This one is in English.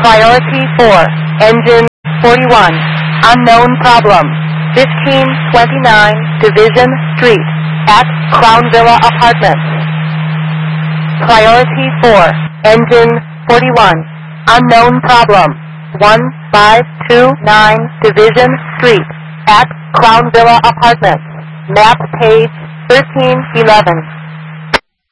Priority 4, engine 41, unknown problem, 1529 Division Street, at Crown Villa Apartments. Priority 4, engine 41, unknown problem, 1529 Division Street, at Crown Villa Apartments. Map page 1311.